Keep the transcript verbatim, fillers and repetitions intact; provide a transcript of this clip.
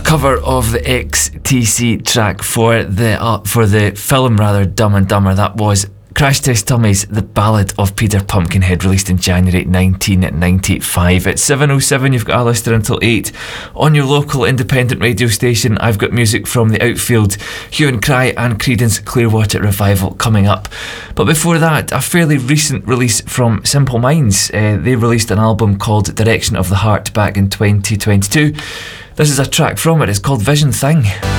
Cover of the X T C track for the uh, for the film rather Dumb and Dumber. That was Crash Test Dummies, The Ballad of Peter Pumpkinhead, released in January nineteen ninety-five. At seven oh seven, you've got Alistair until eight. On your local independent radio station, I've got music from The Outfield, Hue and Cry and Creedence Clearwater Revival coming up. But before that, a fairly recent release from Simple Minds. Uh, they released an album called Direction of the Heart back in twenty twenty-two. This is a track from it, it's called Vision Thing.